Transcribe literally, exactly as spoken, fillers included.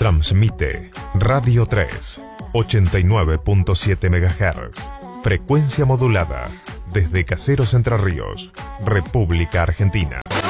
Transmite Radio tres, ochenta y nueve punto siete megahertz. Frecuencia modulada. Desde Caseros, Entre Ríos, República Argentina.